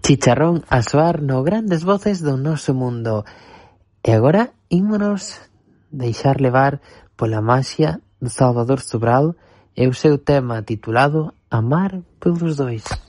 Chicharrón a soar no Grandes Voces do noso mundo. E agora ímonos deixar levar pola maxia do Salvador Sobral e o seu tema titulado Amar polos dois.